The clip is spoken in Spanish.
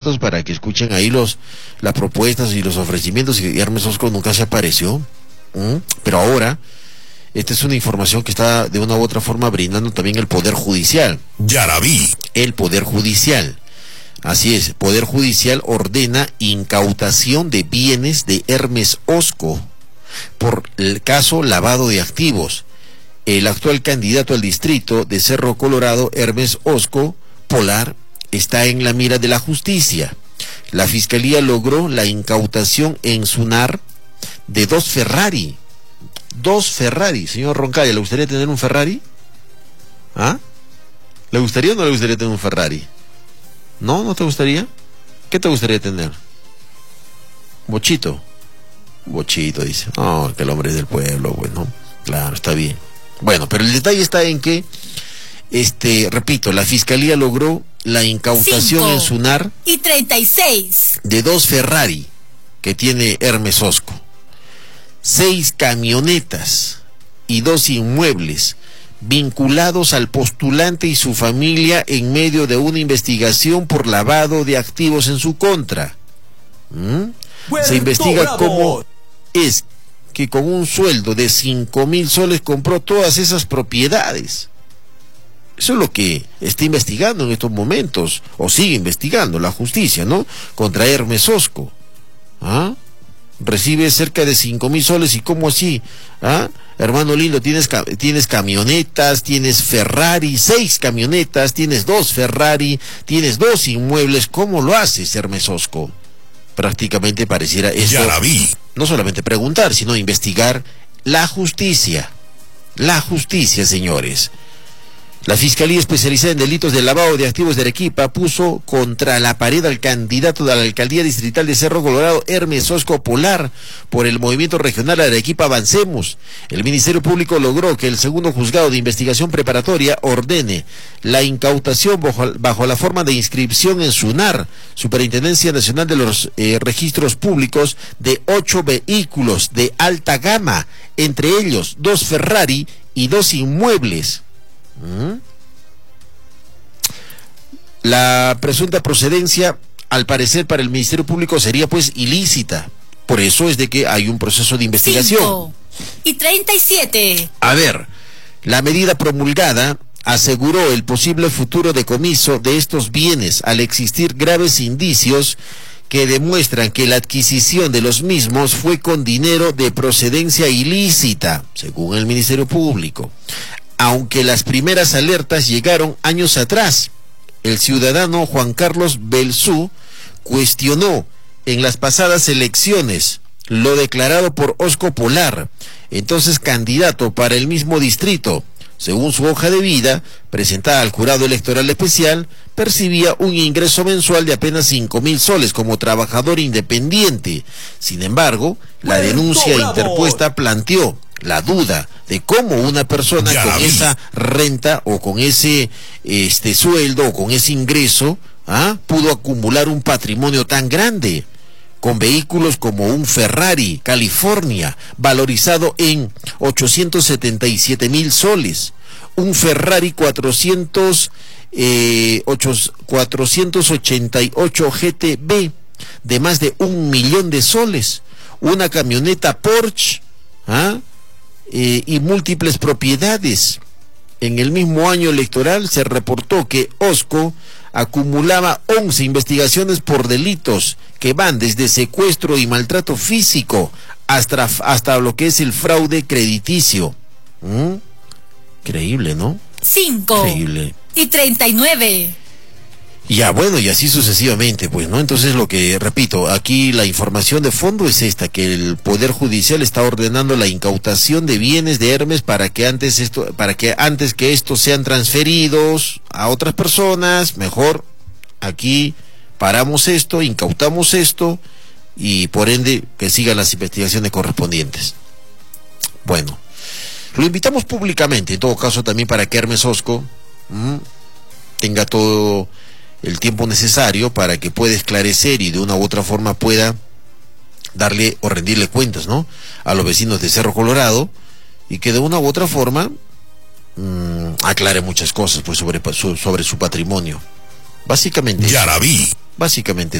datos para que escuchen ahí las propuestas y los ofrecimientos, y Hermes Osco nunca se apareció. Pero ahora, esta es una información que está de una u otra forma brindando también el Poder Judicial. Ya la vi. El Poder Judicial. Así es, Poder Judicial ordena incautación de bienes de Hermes Osco por el caso lavado de activos. El actual candidato al distrito de Cerro Colorado, Hermes Osco Polar, está en la mira de la justicia. La fiscalía logró la incautación en Sunar de 2 Ferrari. 2 Ferrari, señor Roncaglia, ¿le gustaría tener un Ferrari? ¿Ah? ¿Le gustaría o no le gustaría tener un Ferrari? ¿No? ¿No te gustaría? ¿Qué te gustaría tener? Bochito. Bochito, dice. No, que el hombre es del pueblo, bueno. Claro, está bien. Bueno, pero el detalle está en que, repito, la fiscalía logró la incautación en Sunar y 36 de 2 Ferrari que tiene Hermes Osco, 6 camionetas y 2 inmuebles vinculados al postulante y su familia en medio de una investigación por lavado de activos en su contra. Se investiga cómo es que con un sueldo de 5.000 soles compró todas esas propiedades. Eso es lo que está investigando en estos momentos, o sigue investigando la justicia, ¿no? Contra Hermes Osco. Recibe cerca de 5.000 soles, ¿y cómo así? Hermano lindo, tienes camionetas, tienes Ferrari, 6 camionetas, tienes 2 Ferrari, tienes 2 inmuebles. ¿Cómo lo haces, Hermes Osco? Prácticamente pareciera eso. Ya la vi. No solamente preguntar, sino investigar la justicia. La justicia, señores. La Fiscalía Especializada en Delitos de Lavado de Activos de Arequipa puso contra la pared al candidato de la Alcaldía Distrital de Cerro Colorado, Hermes Osco Polar, por el Movimiento Regional Arequipa Avancemos. El Ministerio Público logró que el segundo juzgado de investigación preparatoria ordene la incautación bajo la forma de inscripción en SUNAR, Superintendencia Nacional de los Registros Públicos, de 8 vehículos de alta gama, entre ellos 2 Ferrari y 2 inmuebles. La presunta procedencia, al parecer para el Ministerio Público, sería pues ilícita. Por eso es de que hay un proceso de investigación. 5 y 37. A ver, la medida promulgada aseguró el posible futuro decomiso de estos bienes al existir graves indicios que demuestran que la adquisición de los mismos fue con dinero de procedencia ilícita, según el Ministerio Público. Aunque las primeras alertas llegaron años atrás, el ciudadano Juan Carlos Belzú cuestionó en las pasadas elecciones lo declarado por Osco Polar, entonces candidato para el mismo distrito. Según su hoja de vida, presentada al jurado electoral especial, percibía un ingreso mensual de apenas 5.000 soles como trabajador independiente. Sin embargo, la denuncia interpuesta planteó la duda de cómo una persona con esa renta o con ese sueldo o con ese ingreso pudo acumular un patrimonio tan grande, con vehículos como un Ferrari California valorizado en 877.000 soles, un Ferrari 488 GTB de más de 1 millón de soles, una camioneta Porsche, y múltiples propiedades. En el mismo año electoral se reportó que Osco acumulaba 11 investigaciones por delitos que van desde secuestro y maltrato físico hasta lo que es el fraude crediticio. Increíble, ¿no? 5 Increíble. y 39. Ya, bueno, y así sucesivamente, pues, ¿no? Entonces, lo que, repito, aquí la información de fondo es esta, que el Poder Judicial está ordenando la incautación de bienes de Hermes para que antes que estos sean transferidos a otras personas, mejor aquí paramos esto, incautamos esto, y por ende que sigan las investigaciones correspondientes. Bueno, lo invitamos públicamente, en todo caso, también para que Hermes Osco tenga todo el tiempo necesario para que pueda esclarecer y de una u otra forma pueda darle o rendirle cuentas, ¿no?, a los vecinos de Cerro Colorado, y que de una u otra forma aclare muchas cosas pues sobre su patrimonio. Básicamente ya la vi. Básicamente